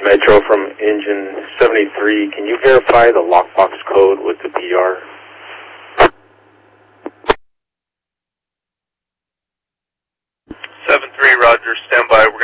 Metro from engine 73. Can you verify the lockbox code with the PR? 7-3, Roger. Stand by. We're